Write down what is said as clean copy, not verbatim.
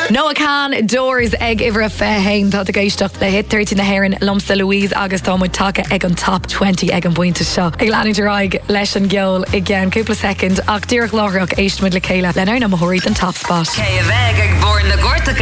Noah Khan, Doors, ag iver a fehain tá a géisteach le hit 13 na Heron, Lumsa Louise agus tá muid take ag an top 20 ag an buinte seo. Ag leanú raig leis an geol i gceann cúpla second ach díreach láthreach éist muid le chéile le ná na mthirí an top spot. Cé a bheith ag bór na gorta